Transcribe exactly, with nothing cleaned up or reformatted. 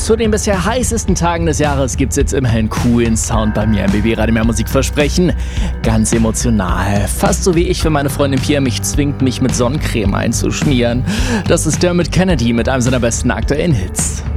Zu den bisher heißesten Tagen des Jahres gibt's jetzt immerhin einen coolen Sound bei mir im B B Radio Mehr Musik versprechen. Ganz emotional. Fast so wie ich, wenn meine Freundin Pia mich zwingt, mich mit Sonnencreme einzuschmieren. Das ist Dermot Kennedy mit einem seiner besten aktuellen Hits.